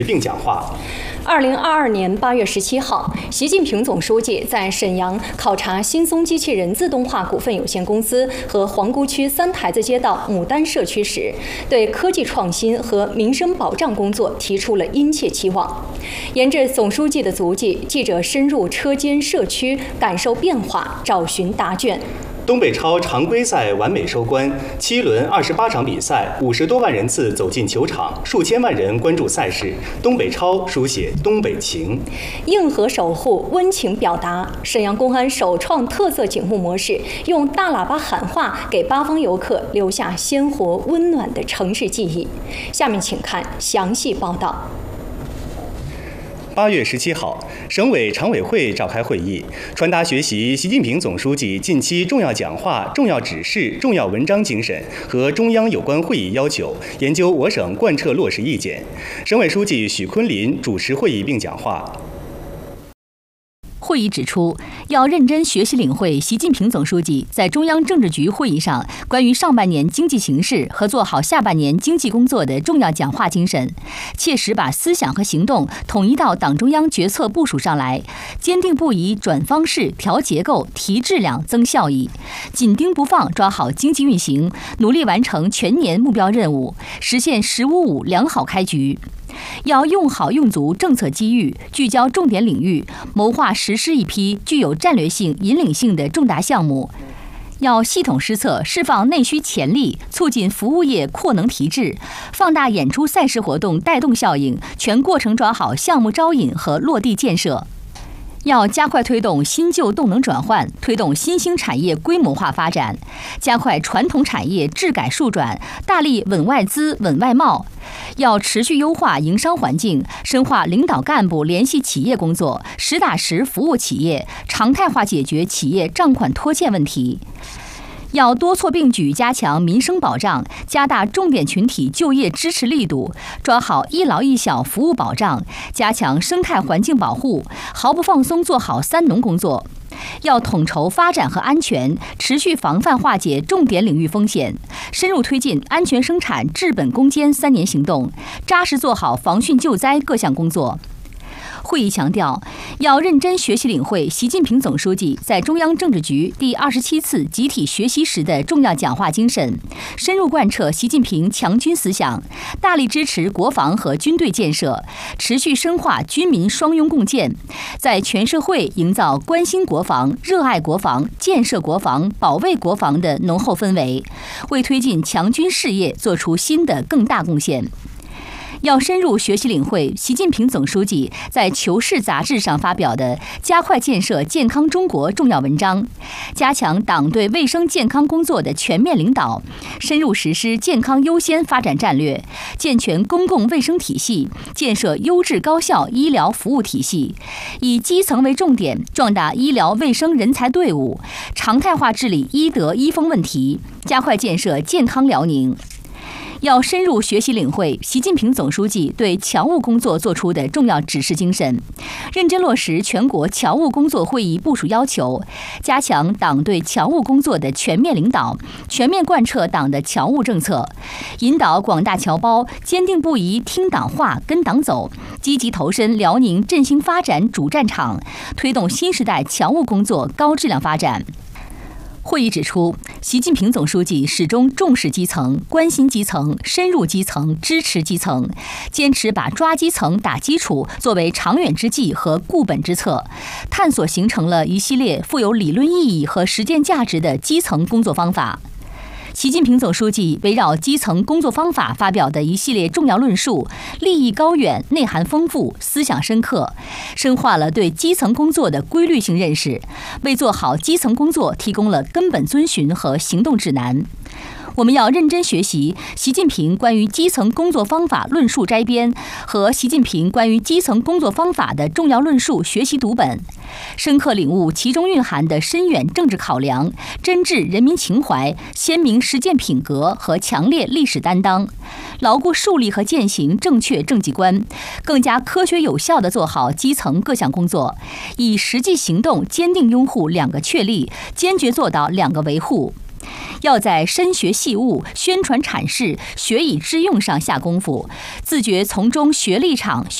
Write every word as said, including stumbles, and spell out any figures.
并讲话。 二零二二年八月十七号，习近平总书记在沈阳考察新松机器人自动化股份有限公司和皇姑区三台子街道牡丹社区时，对科技创新和民生保障工作提出了殷切期望。沿着总书记的足迹，记者深入车间社区，感受变化，找寻答卷。 东北超常规赛完美收官，七轮二十八场比赛，五十多万人次走进球场，数千万人关注赛事。东北超书写东北情， 硬核守护，温情表达。沈阳公安首创特色警务模式，用大喇叭喊话，给八方游客留下鲜活温暖的城市记忆。下面请看详细报道。 八月十七号，省委常委会召开会议，传达学习习近平总书记近期重要讲话、重要指示、重要文章精神和中央有关会议要求，研究我省贯彻落实意见。省委书记许昆林主持会议并讲话。 会议指出，要认真学习领会习近平总书记在中央政治局会议上关于上半年经济形势和做好下半年经济工作的重要讲话精神，切实把思想和行动统一到党中央决策部署上来，坚定不移转方式、调结构、提质量、增效益，紧盯不放抓好经济运行，努力完成全年目标任务，实现“十五五”良好开局。要用好用足政策机遇，聚焦重点领域，谋划实施一批具有战略性、引领性的重大项目。要系统施策，释放内需潜力，促进服务业扩能提质，放大演出赛事活动带动效应，全过程抓好项目招引和落地建设。要加快推动新旧动能转换，推动新兴产业规模化发展，加快传统产业质改数转，大力稳外资、稳外贸。要持续优化营商环境，深化领导干部联系企业工作，实打实服务企业，常态化解决企业账款拖欠问题。要多措并举加强民生保障，加大重点群体就业支持力度，抓好一老一小服务保障，加强生态环境保护，毫不放松做好三农工作。要统筹发展和安全，持续防范化解重点领域风险，深入推进安全生产治本攻坚三年行动，扎实做好防汛救灾各项工作。会议强调，要认真学习领会习近平总书记在中央政治局第二十七次集体学习时的重要讲话精神，深入贯彻习近平强军思想，大力支持国防和军队建设，持续深化军民双拥共建，在全社会营造关心国防、热爱国防、建设国防、保卫国防的浓厚氛围，为推进强军事业做出新的更大贡献。要深入学习领会习近平总书记在《求是》杂志上发表的加快建设健康中国重要文章，加强党对卫生健康工作的全面领导，深入实施健康优先发展战略，健全公共卫生体系，建设优质高效医疗服务体系，以基层为重点，壮大医疗卫生人才队伍，常态化治理医德医风问题，加快建设健康辽宁。要深入学习领会习近平总书记对侨务工作作出的重要指示精神，认真落实全国侨务工作会议部署要求，加强党对侨务工作的全面领导，全面贯彻党的侨务政策，引导广大侨胞坚定不移听党话、跟党走，积极投身辽宁振兴发展主战场，推动新时代侨务工作高质量发展。会议指出，习近平总书记始终重视基层、关心基层、深入基层、支持基层，坚持把抓基层、打基础作为长远之计和固本之策，探索形成了一系列富有理论意义和实践价值的基层工作方法。习近平总书记围绕基层工作方法发表的一系列重要论述，立意高远、内涵丰富、思想深刻，深化了对基层工作的规律性认识，为做好基层工作提供了根本遵循和行动指南。我们要认真学习习近平关于基层工作方法论述摘编和习近平关于基层工作方法的重要论述学习读本，深刻领悟其中蕴含的深远政治考量、真挚人民情怀、鲜明实践品格和强烈历史担当，牢固树立和践行正确政绩观，更加科学有效地做好基层各项工作，以实际行动坚定拥护两个确立，坚决做到两个维护。 要在深学细务、宣传阐释、学以致用上下功夫，自觉从中学立场、